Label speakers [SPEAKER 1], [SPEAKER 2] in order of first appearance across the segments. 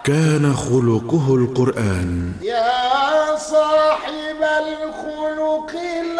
[SPEAKER 1] كان خلقه القرآن.
[SPEAKER 2] يا صاحب الخلق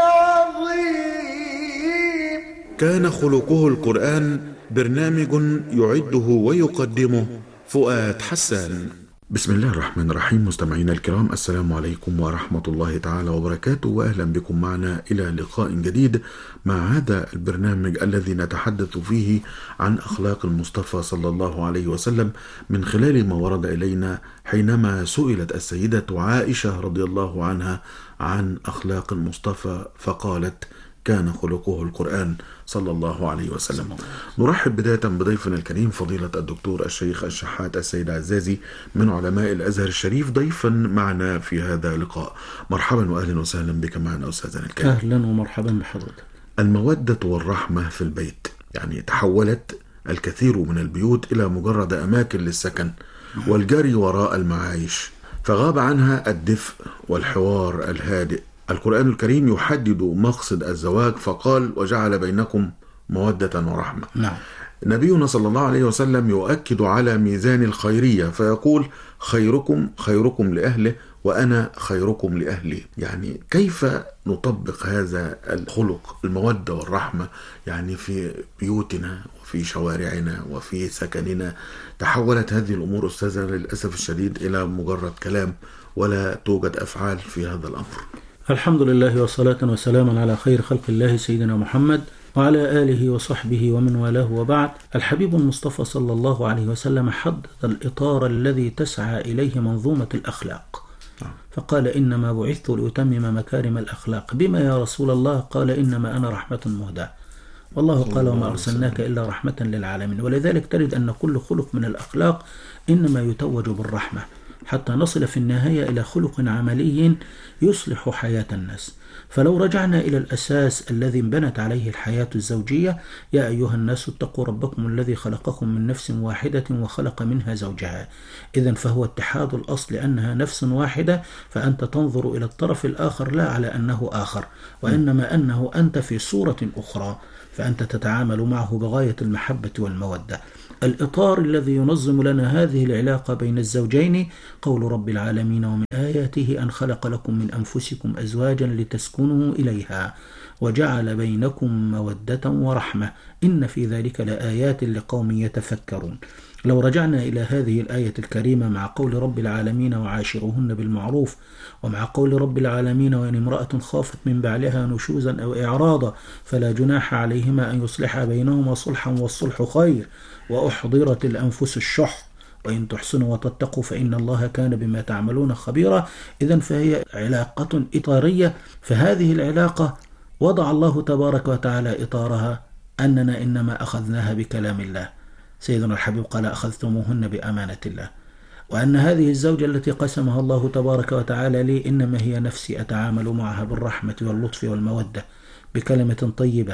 [SPEAKER 2] العظيم.
[SPEAKER 1] كان خلقه القرآن برنامج يعده ويقدمه فؤاد حسان. بسم الله الرحمن الرحيم. مستمعينا الكرام، السلام عليكم ورحمة الله تعالى وبركاته، وأهلا بكم معنا إلى لقاء جديد مع هذا البرنامج الذي نتحدث فيه عن أخلاق المصطفى صلى الله عليه وسلم من خلال ما ورد إلينا حينما سئلت السيدة عائشة رضي الله عنها عن أخلاق المصطفى فقالت: كان خلقه القرآن صلى الله عليه وسلم. نرحب بداية بضيفنا الكريم فضيلة الدكتور الشيخ الشحات السيد عزازي من علماء الأزهر الشريف ضيفا معنا في هذا اللقاء. مرحبا وأهلا وسهلا بك معنا أستاذنا الكريم.
[SPEAKER 3] أهلا ومرحبا بحضرتك.
[SPEAKER 1] المودة والرحمة في البيت، يعني تحولت الكثير من البيوت إلى مجرد أماكن للسكن والجري وراء المعايش، فغاب عنها الدفء والحوار الهادئ. القرآن الكريم يحدد مقصد الزواج فقال: وجعل بينكم مودة ورحمة.
[SPEAKER 3] نعم.
[SPEAKER 1] نبينا صلى الله عليه وسلم يؤكد على ميزان الخيرية فيقول: خيركم خيركم لأهله وأنا خيركم لأهلي. يعني كيف نطبق هذا الخلق المودة والرحمة يعني في بيوتنا وفي شوارعنا وفي سكننا؟ تحولت هذه الأمور أستاذنا للأسف الشديد إلى مجرد كلام ولا توجد أفعال في هذا الأمر.
[SPEAKER 3] الحمد لله وصلاة وسلاما على خير خلق الله سيدنا محمد وعلى آله وصحبه ومن والاه، وبعد. الحبيب المصطفى صلى الله عليه وسلم حدد الإطار الذي تسعى إليه منظومة الأخلاق، فقال: إنما بعثت لأتمم مكارم الأخلاق. بما يا رسول الله؟ قال: إنما أنا رحمة مهداة. والله قال: وما أرسلناك إلا رحمة للعالمين. ولذلك تجد أن كل خلق من الأخلاق إنما يتوج بالرحمة حتى نصل في النهاية إلى خلق عملي يصلح حياة الناس. فلو رجعنا إلى الأساس الذي انبنت عليه الحياة الزوجية: يا أيها الناس اتقوا ربكم الذي خلقكم من نفس واحدة وخلق منها زوجها. إذن فهو اتحاد الأصل أنها نفس واحدة، فأنت تنظر إلى الطرف الآخر لا على أنه آخر، وإنما أنه أنت في صورة أخرى، فأنت تتعامل معه بغاية المحبة والمودة. الإطار الذي ينظم لنا هذه العلاقة بين الزوجين قول رب العالمين: ومن آياته أن خلق لكم من أنفسكم أزواجا لتسكنوا إليها وجعل بينكم مودة ورحمة إن في ذلك لآيات لقوم يتفكرون. لو رجعنا إلى هذه الآية الكريمة مع قول رب العالمين: وعاشروهن بالمعروف، ومع قول رب العالمين: وإن امرأة خافت من بعلها نشوزا أو إعراضا فلا جناح عليهما أن يصلحا بينهما صلحا والصلح خير، وأحضرت الأنفس الشح، وإن تحسنوا وتتقوا فإن الله كان بما تعملون خبيرا. إذن فهي علاقة إطارية، فهذه العلاقة وضع الله تبارك وتعالى إطارها أننا إنما أخذناها بكلام الله. سيدنا الحبيب قال: أخذتموهن بأمانة الله. وأن هذه الزوجة التي قسمها الله تبارك وتعالى لي إنما هي نفسي أتعامل معها بالرحمة واللطف والمودة، بكلمة طيبة،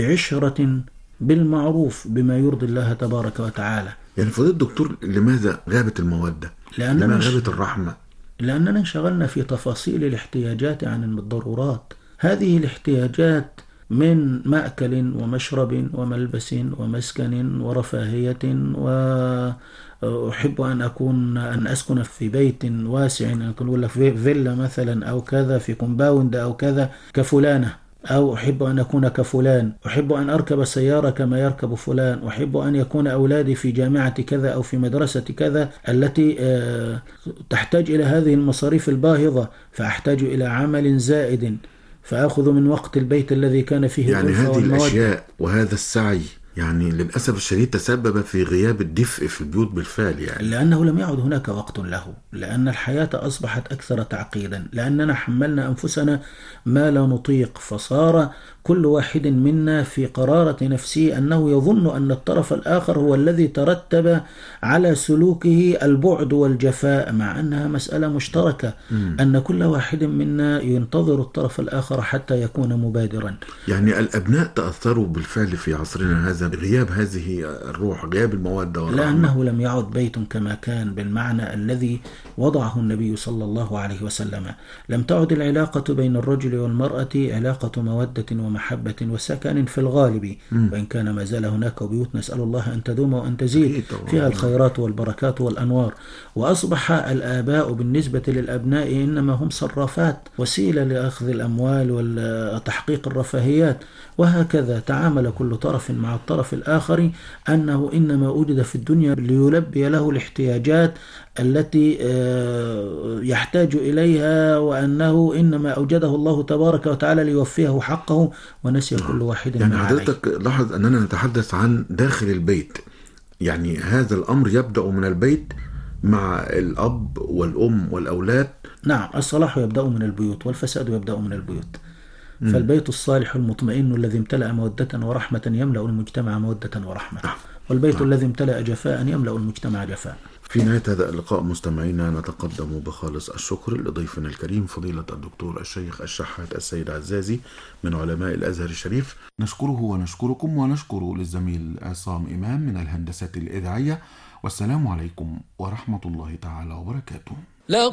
[SPEAKER 3] بعشرة بالمعروف، بما يرضي الله تبارك وتعالى.
[SPEAKER 1] يعني فضيلة الدكتور، لماذا غابت المودة؟ لماذا غابت الرحمة؟
[SPEAKER 3] لأننا انشغلنا في تفاصيل الاحتياجات عن الضرورات. هذه الاحتياجات من مأكل ومشرب وملبس ومسكن ورفاهية، وأحب أن أسكن في بيت واسع، نقول لك في فيلا مثلا أو كذا، في كومباوند أو كذا كفلانة، أو أحب أن أكون كفلان، أحب أن أركب سيارة كما يركب فلان، أحب أن يكون أولادي في جامعة كذا أو في مدرسة كذا التي تحتاج إلى هذه المصاريف الباهظة، فأحتاج إلى عمل زائد فأخذ من وقت البيت الذي كان فيه
[SPEAKER 1] يعني هذه الأشياء وهذا السعي يعني للأسف الشديد تسبب في غياب الدفء في البيوت بالفعل، يعني
[SPEAKER 3] لأنه لم يعد هناك وقت له، لأن الحياة أصبحت أكثر تعقيدا، لأننا حملنا أنفسنا ما لا نطيق، فصار كل واحد منا في قرارة نفسه أنه يظن أن الطرف الآخر هو الذي ترتب على سلوكه البعد والجفاء، مع أنها مسألة مشتركة، أن كل واحد منا ينتظر الطرف الآخر حتى يكون مبادرا.
[SPEAKER 1] يعني الأبناء تأثروا بالفعل في عصرنا هذا بغياب هذه الروح، غياب المودة والرحمة،
[SPEAKER 3] لأنه لم يعد بيت كما كان بالمعنى الذي وضعه النبي صلى الله عليه وسلم. لم تعد العلاقة بين الرجل والمرأة علاقة مودة ومحبة وسكن في الغالب، وإن كان ما زال هناك بيوت نسأل الله أن تدوم وأن تزيد فيها الخيرات والبركات والأنوار. وأصبح الآباء بالنسبة للأبناء إنما هم صرافات، وسيلة لأخذ الأموال وتحقيق الرفاهيات، وهكذا تعامل كل طرف مع الطرف الآخر أنه إنما وجد في الدنيا ليلبي له الاحتياجات التي يحتاج إليها، وأنه إنما أوجده الله تبارك وتعالى ليوفيه حقه، ونسي كل واحد
[SPEAKER 1] يعني
[SPEAKER 3] ما عليه.
[SPEAKER 1] حضرتك لاحظ أننا نتحدث عن داخل البيت، يعني هذا الأمر يبدأ من البيت مع الأب والأم والأولاد.
[SPEAKER 3] نعم، الصلاح يبدأ من البيوت والفساد يبدأ من البيوت. فالبيت الصالح المطمئن الذي امتلأ مودة ورحمة يملأ المجتمع مودة ورحمة، والبيت الذي امتلأ جفاء يملأ المجتمع جفاء.
[SPEAKER 1] في نهاية هذا اللقاء مستمعينا نتقدم بخالص الشكر لضيفنا الكريم فضيلة الدكتور الشيخ الشحات السيد عزازي من علماء الأزهر الشريف. نشكره ونشكركم، ونشكر للزميل عصام إمام من الهندسة الإذاعية. والسلام عليكم ورحمة الله تعالى وبركاته.